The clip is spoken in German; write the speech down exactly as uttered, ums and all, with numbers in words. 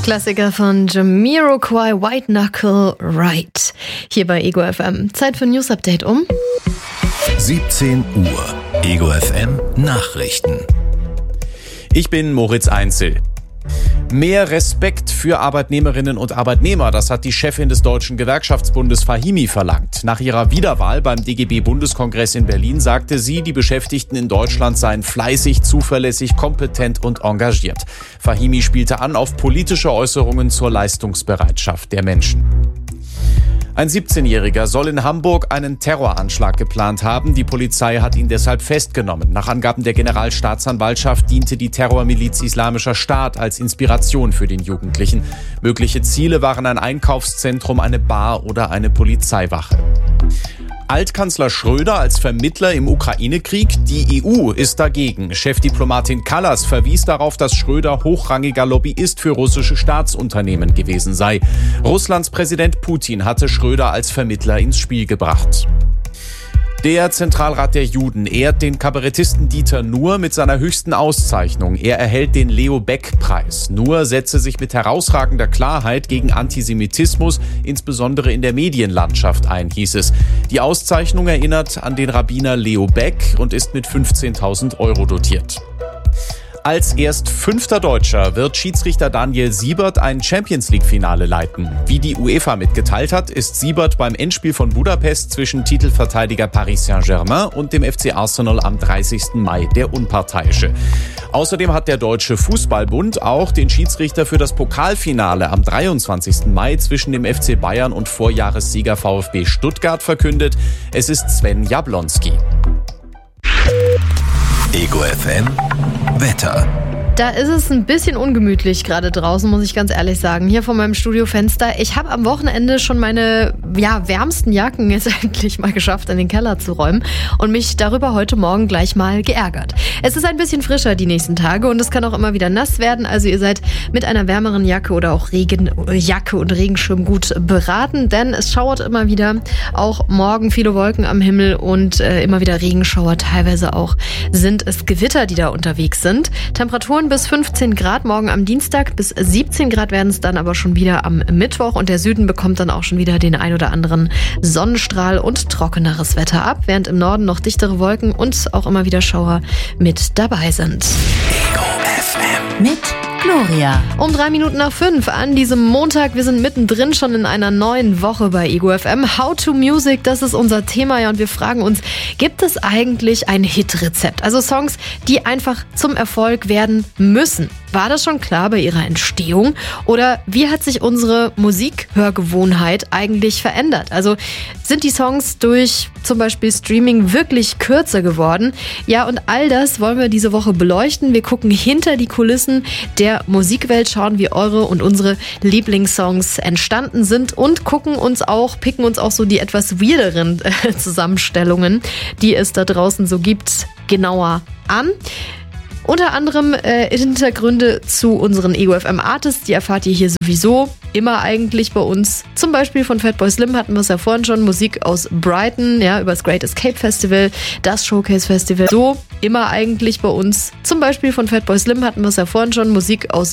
Klassiker von Jamiroquai, White Knuckle Ride. Hier bei Ego F M. Zeit für ein News Update um siebzehn Uhr. Ego F M Nachrichten. Ich bin Moritz Einzel. Mehr Respekt für Arbeitnehmerinnen und Arbeitnehmer, das hat die Chefin des Deutschen Gewerkschaftsbundes Fahimi verlangt. Nach ihrer Wiederwahl beim D G B-Bundeskongress in Berlin sagte sie, die Beschäftigten in Deutschland seien fleißig, zuverlässig, kompetent und engagiert. Fahimi spielte an auf politische Äußerungen zur Leistungsbereitschaft der Menschen. Ein siebzehnjähriger soll in Hamburg einen Terroranschlag geplant haben. Die Polizei hat ihn deshalb festgenommen. Nach Angaben der Generalstaatsanwaltschaft diente die Terrormiliz Islamischer Staat als Inspiration für den Jugendlichen. Mögliche Ziele waren ein Einkaufszentrum, eine Bar oder eine Polizeiwache. Altkanzler Schröder als Vermittler im Ukraine-Krieg? Die E U ist dagegen. Chefdiplomatin Kallas verwies darauf, dass Schröder hochrangiger Lobbyist für russische Staatsunternehmen gewesen sei. Russlands Präsident Putin hatte Schröder als Vermittler ins Spiel gebracht. Der Zentralrat der Juden ehrt den Kabarettisten Dieter Nuhr mit seiner höchsten Auszeichnung. Er erhält den Leo-Beck-Preis. Nuhr setze sich mit herausragender Klarheit gegen Antisemitismus, insbesondere in der Medienlandschaft, ein, hieß es. Die Auszeichnung erinnert an den Rabbiner Leo Beck und ist mit fünfzehntausend Euro dotiert. Als erst fünfter Deutscher wird Schiedsrichter Daniel Siebert ein Champions-League-Finale leiten. Wie die UEFA mitgeteilt hat, ist Siebert beim Endspiel von Budapest zwischen Titelverteidiger Paris Saint-Germain und dem F C Arsenal am dreißigsten Mai der Unparteiische. Außerdem hat der Deutsche Fußballbund auch den Schiedsrichter für das Pokalfinale am dreiundzwanzigsten Mai zwischen dem F C Bayern und Vorjahressieger VfB Stuttgart verkündet. Es ist Sven Jablonski. Ego F M Wetter. Da ist es ein bisschen ungemütlich gerade draußen, muss ich ganz ehrlich sagen. Hier vor meinem Studiofenster. Ich habe am Wochenende schon meine ja, wärmsten Jacken jetzt endlich mal geschafft, in den Keller zu räumen und mich darüber heute Morgen gleich mal geärgert. Es ist ein bisschen frischer die nächsten Tage und es kann auch immer wieder nass werden. Also ihr seid mit einer wärmeren Jacke oder auch Regenjacke und Regenschirm gut beraten, denn es schauert immer wieder. Auch morgen viele Wolken am Himmel und äh, immer wieder Regenschauer. Teilweise auch sind es Gewitter, die da unterwegs sind. Temperaturen bis fünfzehn Grad morgen am Dienstag, bis siebzehn Grad werden es dann aber schon wieder am Mittwoch und der Süden bekommt dann auch schon wieder den ein oder anderen Sonnenstrahl und trockeneres Wetter ab, während im Norden noch dichtere Wolken und auch immer wieder Schauer mit dabei sind. Ego F M mit Gloria. Um drei Minuten nach fünf an diesem Montag. Wir sind mittendrin schon in einer neuen Woche bei Ego F M. How to Music, das ist unser Thema, ja, und wir fragen uns, gibt es eigentlich ein Hitrezept? Also Songs, die einfach zum Erfolg werden müssen. War das schon klar bei ihrer Entstehung? Oder wie hat sich unsere Musikhörgewohnheit eigentlich verändert? Also sind die Songs durch zum Beispiel Streaming wirklich kürzer geworden? Ja, und all das wollen wir diese Woche beleuchten. Wir gucken hinter die Kulissen der Musikwelt, schauen, wie eure und unsere Lieblingssongs entstanden sind und gucken uns auch, picken uns auch so die etwas weirderen äh, Zusammenstellungen, die es da draußen so gibt, genauer an. Unter anderem äh, Hintergründe zu unseren Ego F M Artists, die erfahrt ihr hier sowieso immer eigentlich bei uns. Zum Beispiel von Fatboy Slim hatten wir es ja vorhin schon, Musik aus Brighton, ja, über das Great Escape Festival, das Showcase Festival. So immer eigentlich bei uns. Zum Beispiel von Fatboy Slim hatten wir es ja vorhin schon, Musik aus